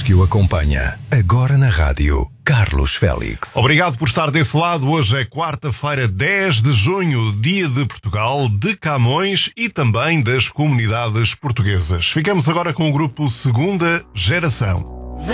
voz que o acompanha. Agora na rádio, Carlos Félix. Obrigado por estar desse lado. Hoje é quarta-feira, 10 de junho, dia de Portugal, de Camões e também das comunidades portuguesas. Ficamos agora com o grupo Segunda Geração.